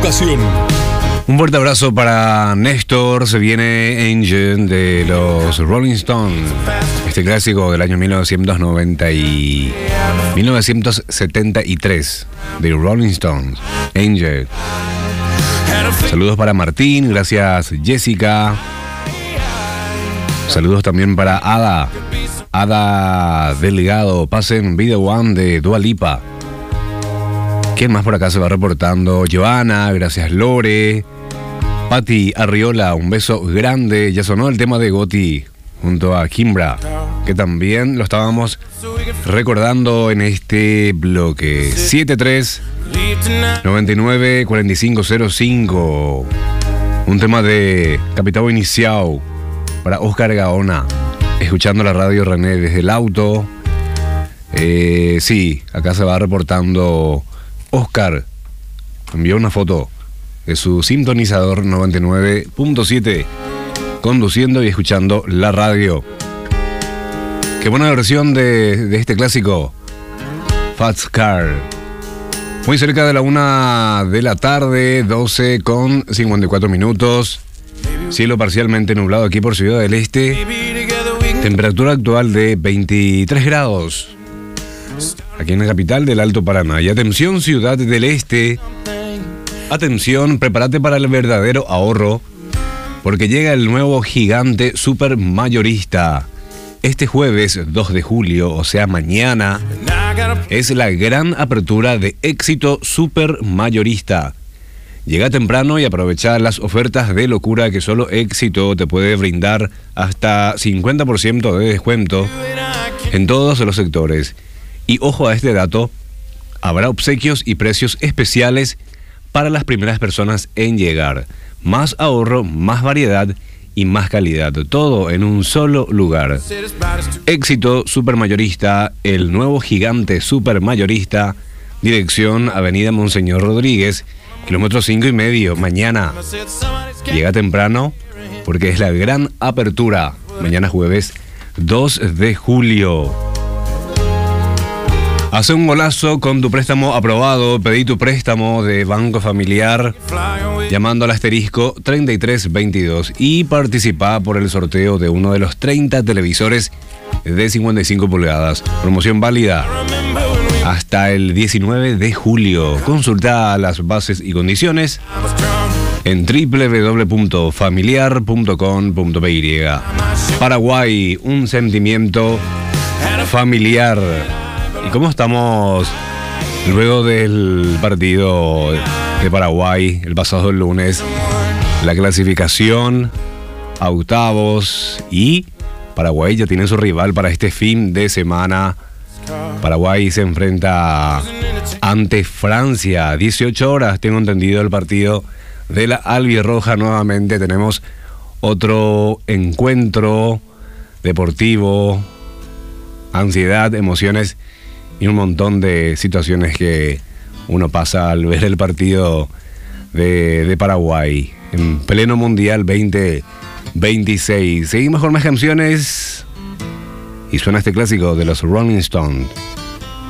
educación. Un fuerte abrazo para Néstor. Se viene Angel de los Rolling Stones. Este clásico del año 1973 de Rolling Stones. Angel. Saludos para Martín. Gracias, Jessica. Saludos también para Ada Delgado. Pasen Video One de Dua Lipa. ¿Quién más por acá se va reportando? Joana, gracias Lore. Pati Arriola, un beso grande. Ya sonó el tema de Gotti junto a Kimbra, que también lo estábamos recordando en este bloque. 73-99-4505. Un tema de Capitão Inicial para Oscar Gaona. Escuchando la radio René desde el auto. Sí, acá se va reportando Oscar. Envió una foto de su sintonizador 99.7, conduciendo y escuchando la radio. Qué buena versión de este clásico, Fast Car. Muy cerca de la 1 de la tarde, 12:54. Cielo parcialmente nublado aquí por Ciudad del Este. Temperatura actual de 23 grados. Aquí en la capital del Alto Paraná. Y atención, Ciudad del Este. Atención, prepárate para el verdadero ahorro, porque llega el nuevo gigante super mayorista. Este jueves 2 de julio, o sea mañana, es la gran apertura de Éxito Super Mayorista. Llega temprano y aprovecha las ofertas de locura que solo Éxito te puede brindar, hasta 50% de descuento en todos los sectores. Y ojo a este dato, habrá obsequios y precios especiales para las primeras personas en llegar. Más ahorro, más variedad y más calidad. Todo en un solo lugar. Éxito Supermayorista, el nuevo gigante supermayorista. Dirección Avenida Monseñor Rodríguez, kilómetro 5,5. Mañana. Llega temprano porque es la gran apertura. Mañana jueves 2 de julio. Hace un golazo con tu préstamo aprobado. Pedí tu préstamo de Banco Familiar llamando al asterisco 3322 y participa por el sorteo de uno de los 30 televisores de 55 pulgadas. Promoción válida hasta el 19 de julio. Consulta las bases y condiciones en www.familiar.com.py. Paraguay, un sentimiento familiar. ¿Y cómo estamos luego del partido de Paraguay el pasado lunes? La clasificación a octavos, y Paraguay ya tiene su rival para este fin de semana. Paraguay se enfrenta ante Francia. 18 horas, tengo entendido, el partido de la albirroja. Nuevamente tenemos otro encuentro deportivo, ansiedad, emociones y un montón de situaciones que uno pasa al ver el partido de Paraguay en pleno Mundial 2026. Seguimos con más canciones y suena este clásico de los Rolling Stones.